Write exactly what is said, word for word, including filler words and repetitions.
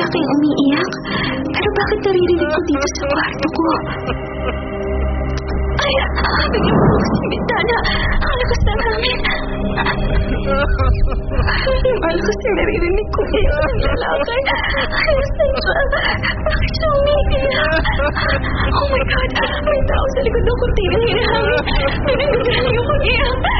lalaking umiiyak. Pero bakit naririnig ko dito sa kwarto ko? Ay, bigyan mo ako sa bintana. Ang lakas ng hangin. Malakas yung naririnig ko dito ng lalaki. Ay, Sandra, bakit siya umiiyak? Oh my God, may tao sa likod ng kurtina ng hinahangin. Pinagdagalan yung pag-iyak.